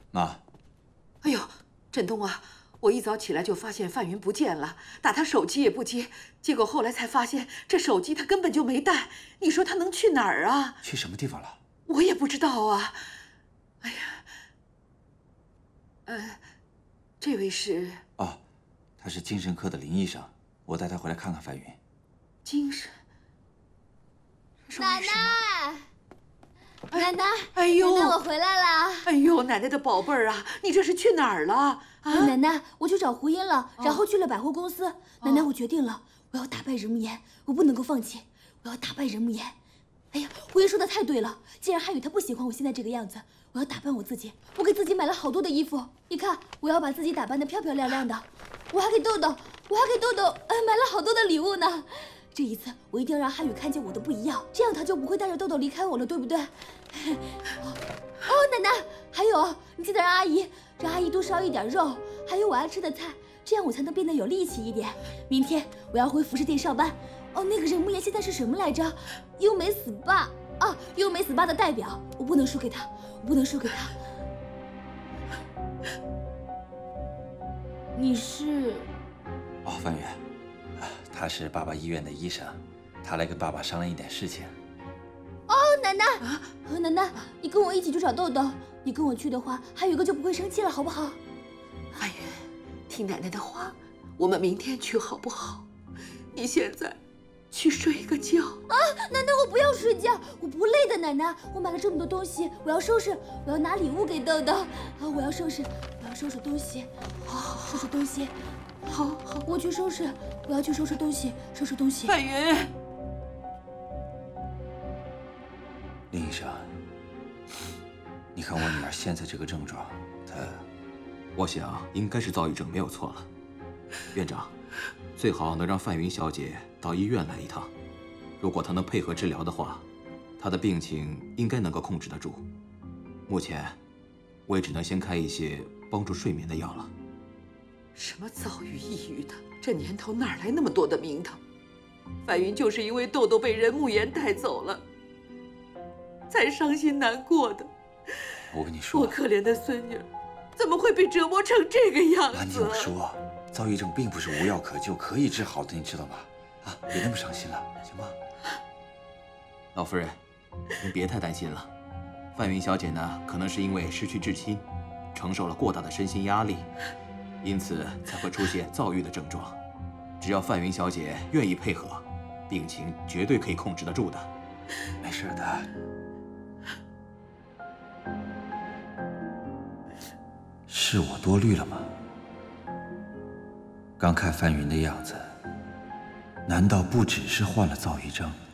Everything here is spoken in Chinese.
妈， 哎呦，振东啊，我一早起来就发现范云不见了，打他手机也不接，结果后来才发现这手机他根本就没带。你说他能去哪儿啊？ 去什么地方了？ 我也不知道啊。哎呀，这位是？ 哦，他是精神科的林医生，我带他回来看看范云。 精神？ 奶奶，奶奶， 哎呦， 奶奶，我回来了。 哎呦，奶奶的宝贝儿啊，你这是去哪儿了？啊， 奶奶，我去找胡音了，然后去了百货公司。奶奶，我决定了，我要打败任慕言，我不能够放弃，我要打败任慕言。哎呀，胡音说的太对了，既然汉宇他不喜欢我现在这个样子，我要打扮我自己。我给自己买了好多的衣服，你看，我要把自己打扮得漂漂亮亮的。我还给豆豆买了好多的礼物呢。这一次我一定要让汉宇看见我的不一样，这样他就不会带着豆豆离开我了，对不对？哦，奶奶，还有，你记得让阿姨多烧一点肉，还有我爱吃的菜，这样我才能变得有力气一点。明天我要回服饰店上班。哦，那个任慕言现在是什么来着？优美 SPA 啊，优美 SPA 的代表，我不能输给他，我不能输给他。你是？ 哦，范云，他是爸爸医院的医生，他来跟爸爸商量一点事情。 哦，奶奶啊，奶奶，你跟我一起去找豆豆。你跟我去的话，还有一个就不会生气了，好不好？ 范云，听奶奶的话，我们明天去好不好？你现在去睡个觉啊！奶奶，我不要睡觉，我不累的。奶奶，我买了这么多东西，我要收拾，我要拿礼物给豆豆啊！我要收拾东西，好，收拾东西。好，我去收拾，我要去收拾东西，收拾东西。 范云， 林医生，你看我女儿现在这个症状， 我想应该是躁郁症没有错了。院长，最好能让范云小姐到医院来一趟。如果她能配合治疗的话，她的病情应该能够控制得住。目前，我也只能先开一些帮助睡眠的药了。 什么躁郁、抑郁的，这年头哪来那么多的名堂？范云就是因为豆豆被任慕言带走了，才伤心难过的。 我跟你说， 我可怜的孙女，怎么会被折磨成这个样子？ 妈，你听我说，躁郁症并不是无药可救，可以治好的，你知道吗？啊，别那么伤心了，行吗？ 老夫人，您别太担心了。范云小姐呢，可能是因为失去至亲，承受了过大的身心压力，因此才会出现躁郁的症状。只要范云小姐愿意配合，病情绝对可以控制得住的。 没事的。是我多虑了吗？刚看范云的样子，难道不只是患了躁郁症？